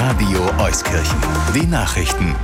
Radio Euskirchen. Die Nachrichten.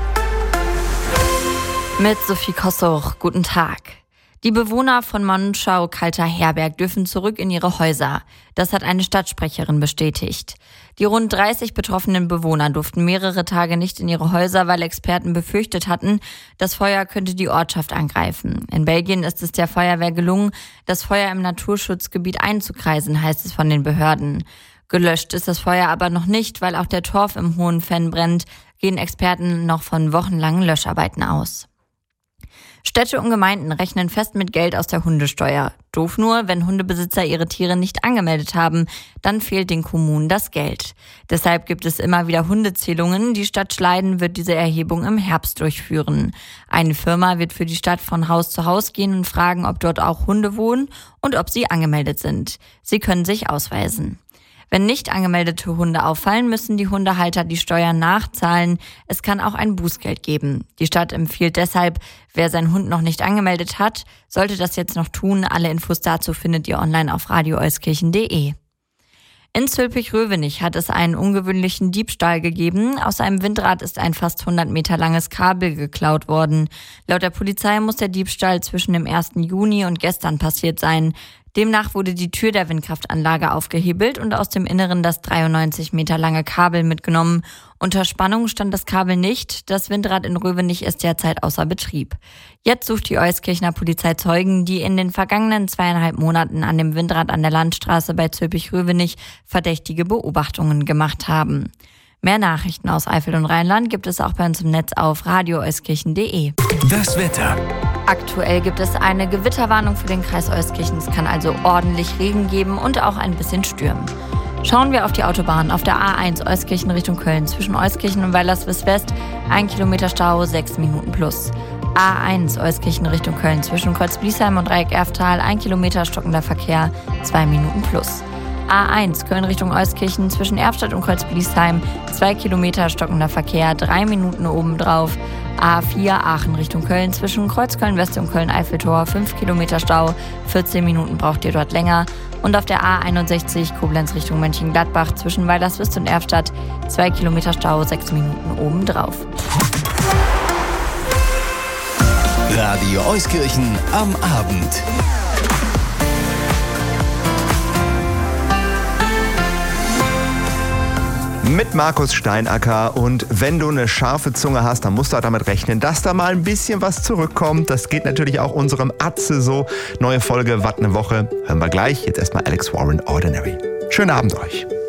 Mit Sophie Kossoch, guten Tag. Die Bewohner von Monschau-Kalter Herberg dürfen zurück in ihre Häuser. Das hat eine Stadtsprecherin bestätigt. Die rund 30 betroffenen Bewohner durften mehrere Tage nicht in ihre Häuser, weil Experten befürchtet hatten, das Feuer könnte die Ortschaft angreifen. In Belgien ist es der Feuerwehr gelungen, das Feuer im Naturschutzgebiet einzukreisen, heißt es von den Behörden. Gelöscht ist das Feuer aber noch nicht, weil auch der Torf im Hohen Venn brennt, gehen Experten noch von wochenlangen Löscharbeiten aus. Städte und Gemeinden rechnen fest mit Geld aus der Hundesteuer. Doof nur, wenn Hundebesitzer ihre Tiere nicht angemeldet haben, dann fehlt den Kommunen das Geld. Deshalb gibt es immer wieder Hundezählungen. Die Stadt Schleiden wird diese Erhebung im Herbst durchführen. Eine Firma wird für die Stadt von Haus zu Haus gehen und fragen, ob dort auch Hunde wohnen und ob sie angemeldet sind. Sie können sich ausweisen. Wenn nicht angemeldete Hunde auffallen, müssen die Hundehalter die Steuern nachzahlen. Es kann auch ein Bußgeld geben. Die Stadt empfiehlt deshalb, wer seinen Hund noch nicht angemeldet hat, sollte das jetzt noch tun. Alle Infos dazu findet ihr online auf radioeuskirchen.de. In Zülpich-Rövenich hat es einen ungewöhnlichen Diebstahl gegeben. Aus einem Windrad ist ein fast 100 Meter langes Kabel geklaut worden. Laut der Polizei muss der Diebstahl zwischen dem 1. Juni und gestern passiert sein. Demnach wurde die Tür der Windkraftanlage aufgehebelt und aus dem Inneren das 93 Meter lange Kabel mitgenommen. Unter Spannung stand das Kabel nicht. Das Windrad in Rövenich ist derzeit außer Betrieb. Jetzt sucht die Euskirchener Polizei Zeugen, die in den vergangenen 2,5 Monaten an dem Windrad an der Landstraße bei Zülpich-Rövenich verdächtige Beobachtungen gemacht haben. Mehr Nachrichten aus Eifel und Rheinland gibt es auch bei uns im Netz auf radioeuskirchen.de. Das Wetter. Aktuell gibt es eine Gewitterwarnung für den Kreis Euskirchen. Es kann also ordentlich Regen geben und auch ein bisschen stürmen. Schauen wir auf die Autobahn. Auf der A1 Euskirchen Richtung Köln zwischen Euskirchen und Weilerswist-West 1 Kilometer Stau, 6 Minuten plus. A1 Euskirchen Richtung Köln zwischen Kreuzbliesheim und Dreieck-Erftal 1 Kilometer stockender Verkehr, 2 Minuten plus. A1 Köln Richtung Euskirchen zwischen Erfstadt und Kreuzbliesheim 2 Kilometer stockender Verkehr, 3 Minuten obendrauf. A4 Aachen Richtung Köln zwischen Kreuzköln-West und Köln-Eiffeltor 5 Kilometer Stau, 14 Minuten braucht ihr dort länger. Und auf der A61 Koblenz Richtung Mönchengladbach zwischen Weilerswist und Erfstadt 2 Kilometer Stau, 6 Minuten obendrauf. Radio Euskirchen am Abend. Mit Markus Steinacker, und wenn du eine scharfe Zunge hast, dann musst du auch damit rechnen, dass da mal ein bisschen was zurückkommt. Das geht natürlich auch unserem Atze so. Neue Folge, Watt ne Woche, hören wir gleich. Jetzt erstmal Alex Warren, Ordinary. Schönen Abend euch.